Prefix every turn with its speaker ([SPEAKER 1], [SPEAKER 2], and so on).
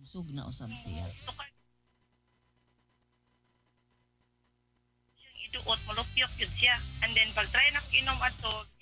[SPEAKER 1] Busog na usab siya.
[SPEAKER 2] Siyang iduot, malupyok yun siya. And then pag try na inom ato,